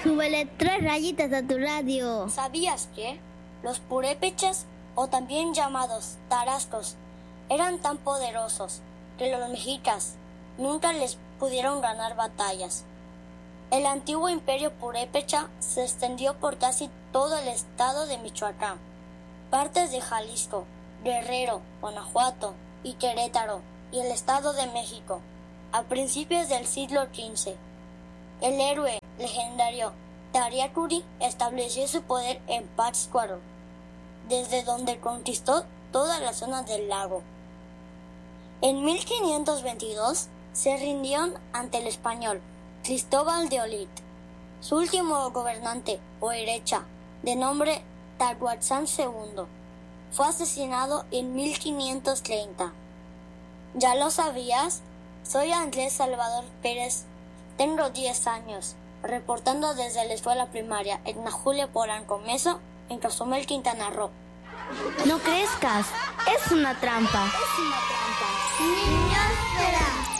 Súbele 3 rayitas a tu radio. ¿Sabías que los purépechas, o también llamados tarascos, eran tan poderosos que los mexicas nunca les pudieron ganar batallas? El antiguo imperio purépecha se extendió por casi todo el estado de Michoacán, partes de Jalisco, Guerrero, Guanajuato y Querétaro y el Estado de México. A principios del siglo XV, el héroe legendario Tariacuri estableció su poder en Pátzcuaro, desde donde conquistó toda la zona del lago. En 1522 se rindieron ante el español Cristóbal de Olid. Su último gobernante, o Erecha, de nombre Tahuatzán II, fue asesinado en 1530. ¿Ya lo sabías? Soy Andrés Salvador Pérez, tengo 10 años, reportando desde la escuela primaria Edna Julia Polanco Meso, en Cozumel, Quintana Roo. No crezcas, es una trampa. Niños será.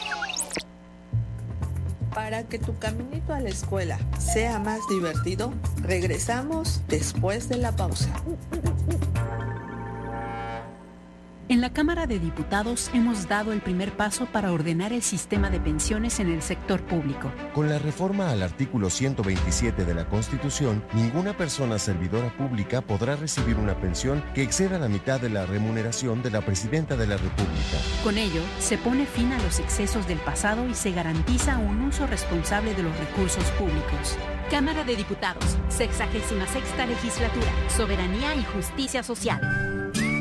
Para que tu caminito a la escuela sea más divertido, regresamos después de la pausa. En la Cámara de Diputados hemos dado el primer paso para ordenar el sistema de pensiones en el sector público. Con la reforma al artículo 127 de la Constitución, ninguna persona servidora pública podrá recibir una pensión que exceda la mitad de la remuneración de la Presidenta de la República. Con ello, se pone fin a los excesos del pasado y se garantiza un uso responsable de los recursos públicos. Cámara de Diputados, 66ª Legislatura, Soberanía y Justicia Social.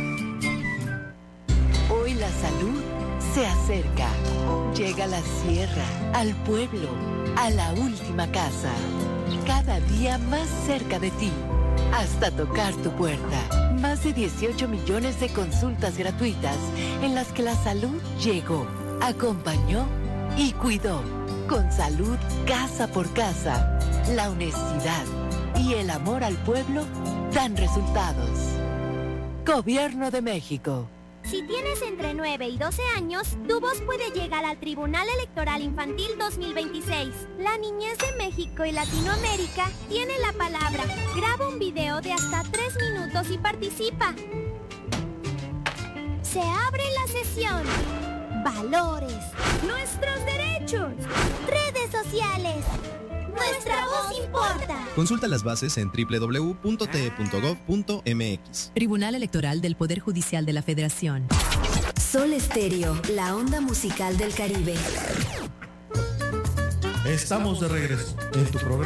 Hoy la salud se acerca. Llega a la sierra, al pueblo, a la última casa. Cada día más cerca de ti, hasta tocar tu puerta. Más de 18 millones de consultas gratuitas en las que la salud llegó, acompañó y cuidó. Con salud casa por casa, la honestidad y el amor al pueblo dan resultados. Gobierno de México. Si tienes entre 9 y 12 años, tu voz puede llegar al Tribunal Electoral Infantil 2026. La niñez de México y Latinoamérica tiene la palabra. Graba un video de hasta 3 minutos y participa. Se abre la sesión. Valores. Nuestros derechos. Redes sociales. Nuestra voz importa. Consulta las bases en www.te.gov.mx. Tribunal Electoral del Poder Judicial de la Federación. Sol Estéreo, la onda musical del Caribe. Estamos de regreso en tu programa